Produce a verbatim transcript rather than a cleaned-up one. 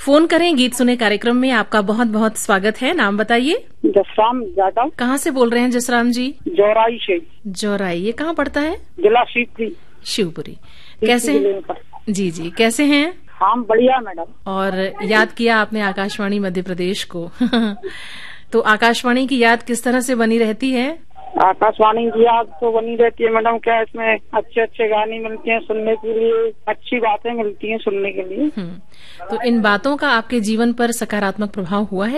Phone करें गीत सुने कार्यक्रम में आपका बहुत बहुत स्वागत है। नाम बताइए। जसराम जाटव। कहाँ से बोल रहे हैं जसराम जी? जौराई से। जौराई, ये कहाँ पड़ता है? जिला शिवपुरी। शिवपुरी। कैसे? जी जी, कैसे हैं? हाँ बढ़िया मैडम। और याद किया आपने आकाशवाणी मध्य प्रदेश को तो आकाशवाणी की याद किस तरह से बनी रहती है? आकाशवाणी की याद तो बनी रहती है मैडम, क्या इसमें अच्छे अच्छे गाने मिलते हैं सुनने के लिए, अच्छी बातें मिलती हैं सुनने के लिए। तो इन बातों का आपके जीवन पर सकारात्मक प्रभाव हुआ है?